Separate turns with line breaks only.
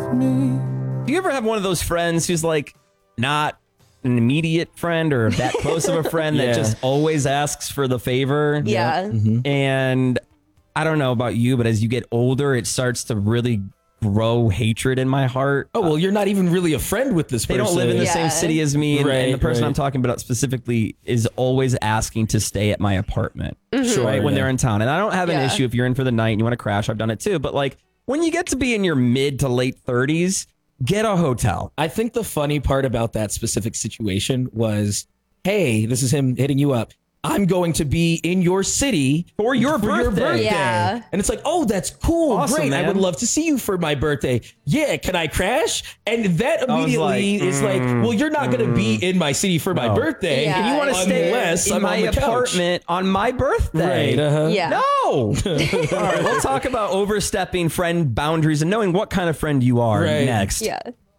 Do you ever have one of those friends who's like not an immediate friend or that close of a friend that just always asks for the favor?
Yeah.
Mm-hmm.
And I don't know about you, but as you get older, it starts to really grow hatred in my heart.
Oh, well, you're not even really a friend with this
They
person.
don't live in the same city as me. And the person
right.
I'm talking about specifically is always asking to stay at my apartment
Sure,
right, when
yeah.
they're in town. And I don't have an issue if you're in for the night and you want to crash. I've done it too. But like when you get to be in your mid to late 30s, get a hotel.
I think the funny part about that specific situation was, hey, this is him hitting you up. I'm going to be in your city
for your birthday.
Yeah.
And it's like, oh, that's cool.
Awesome,
great.
man.
I would love to see you for my birthday. Yeah, can I crash? And that
I was
immediately
like,
is like, well, you're not going to be in my city for my birthday.
Yeah.
And you want to stay
unless
in
I'm
my
on the couch.
apartment on my birthday.
Right. Uh-huh.
Yeah.
No. All right, we'll talk about overstepping friend boundaries and knowing what kind of friend you are
Right.
next.
Yeah.